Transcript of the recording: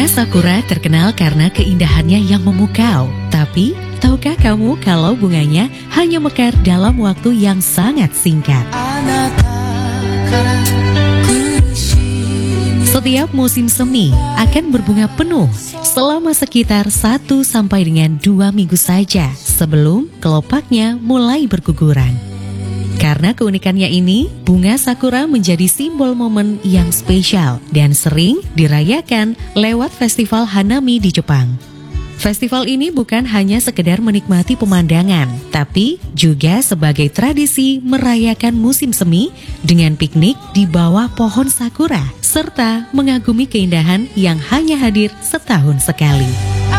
Bunga sakura terkenal karena keindahannya yang memukau. Tapi, tahukah kamu kalau bunganya hanya mekar dalam waktu yang sangat singkat? Setiap musim semi akan berbunga penuh selama sekitar 1 sampai dengan 2 minggu saja sebelum kelopaknya mulai berguguran. Karena keunikannya ini, bunga sakura menjadi simbol momen yang spesial dan sering dirayakan lewat festival Hanami di Jepang. Festival ini bukan hanya sekedar menikmati pemandangan, tapi juga sebagai tradisi merayakan musim semi dengan piknik di bawah pohon sakura, serta mengagumi keindahan yang hanya hadir setahun sekali.